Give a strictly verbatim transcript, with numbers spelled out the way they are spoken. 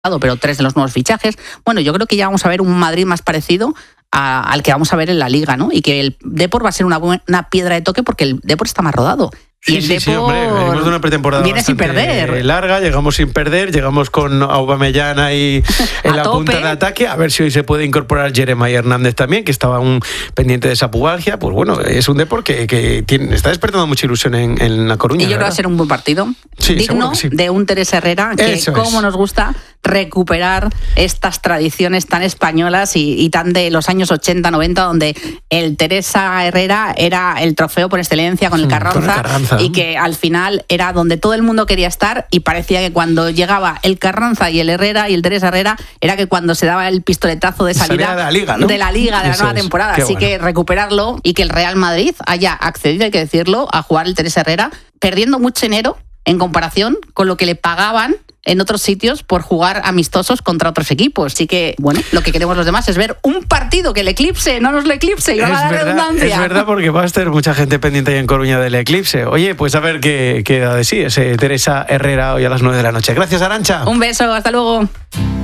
pero tres de los nuevos fichajes. Bueno, yo creo que ya vamos a ver un Madrid más parecido a, al que vamos a ver en la Liga, ¿no? Y que el Depor va a ser una, una piedra de toque porque el Depor está más rodado. Sí, y el sí, Depor sí, hombre, venimos de una pretemporada viene sin perder. larga, llegamos sin perder, llegamos con Aubameyang ahí en la tope. punta de ataque, a ver si hoy se puede incorporar Jeremiah Hernández también, que estaba un pendiente de esa pubalgia. Pues bueno, es un Depor que, que tiene, está despertando mucha ilusión en, en La Coruña. Y yo creo que va a ser un buen partido, sí, digno sí. de un Teresa Herrera, que Eso como es. nos gusta recuperar estas tradiciones tan españolas y, y tan de los años ochenta, noventa, donde el Teresa Herrera era el trofeo por excelencia con el Carranza, con el Carranza. y que al final era donde todo el mundo quería estar, y parecía que cuando llegaba el Carranza y el Herrera y el Teresa Herrera era que cuando se daba el pistoletazo de salida, salida de la Liga, ¿no? de la Liga, de la Eso nueva es. temporada. Qué Así bueno. que recuperarlo y que el Real Madrid haya accedido, hay que decirlo, a jugar el Teresa Herrera, perdiendo mucho dinero en comparación con lo que le pagaban en otros sitios por jugar amistosos contra otros equipos. Así que, bueno, lo que queremos los demás es ver un partido que el eclipse, no nos lo eclipse, y va a la verdad, redundancia. es verdad, porque va a estar mucha gente pendiente ahí en Coruña del eclipse. Oye, pues a ver qué, qué da de sí ese Teresa Herrera hoy a las nueve de la noche. Gracias, Arantxa. Un beso, hasta luego.